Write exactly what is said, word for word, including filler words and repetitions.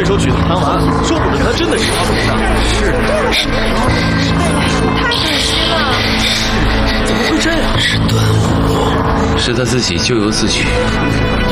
首曲子弹完，说不准他真的是阿龙呢。是的，是的。 太可惜了。 怎么会这样？ 是端午梦，是他自己咎由自取。